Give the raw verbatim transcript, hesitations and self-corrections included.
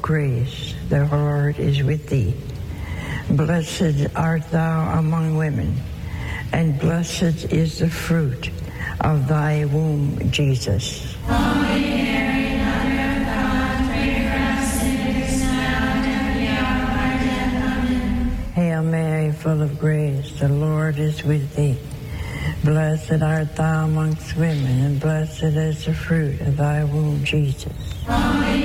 of grace, the Lord is with thee. Blessed art thou among women, and blessed is the fruit of thy womb, Jesus. Holy Mary, Mother of God, pray for us sinners now and at the hour of our death. Amen. Hail Mary, full of grace, the Lord is with thee. Blessed art thou amongst women, and blessed is the fruit of thy womb, Jesus. Holy